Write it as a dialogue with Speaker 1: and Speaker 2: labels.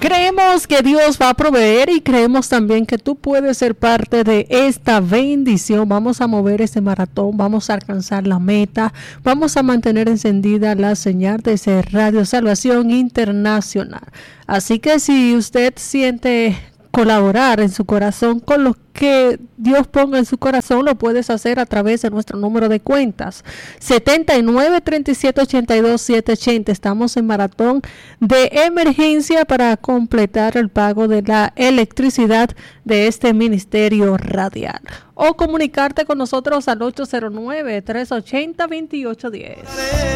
Speaker 1: Creemos que Dios va a proveer y creemos también que tú puedes ser parte de esta bendición. Vamos a mover este maratón, vamos a alcanzar la meta, vamos a mantener encendida la señal de ese Radio Salvación Internacional. Así que si usted siente colaborar en su corazón con lo que Dios ponga en su corazón, lo puedes hacer a través de nuestro número de cuentas 793782-780. Estamos en maratón de emergencia para completar el pago de la electricidad de este ministerio radial, o comunicarte con nosotros al 809-380-2810.